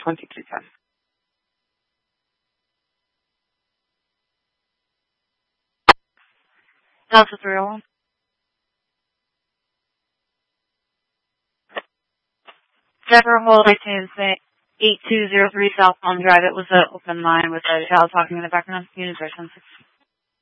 2210. Delta 301. Deborah Hold, I can say 8203 South Palm Drive. It was an open line with a child talking in the background. Unit 6.